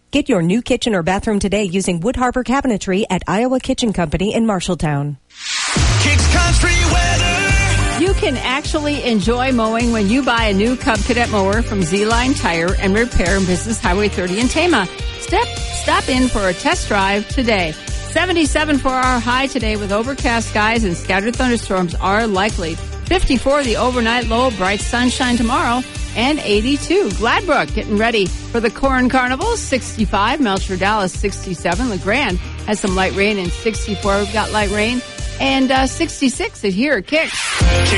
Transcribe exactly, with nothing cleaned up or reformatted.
Get your new kitchen or bathroom today using Wood Harbor Cabinetry at Iowa Kitchen Company in Marshalltown. Kicks Country Weather. You can actually enjoy mowing when you buy a new Cub Cadet mower from Z-Line Tire and Repair and Business Highway thirty in Tama. Step, stop in for a test drive today. seventy-seven for our high today with overcast skies and scattered thunderstorms are likely. fifty-four the overnight low, bright sunshine tomorrow, and eighty-two. Gladbrook getting ready for the Corn Carnival. sixty-five. Melcher Dallas, sixty-seven. LeGrand has some light rain, and sixty-four. We've got light rain. And uh, sixty-six at here at Kicks.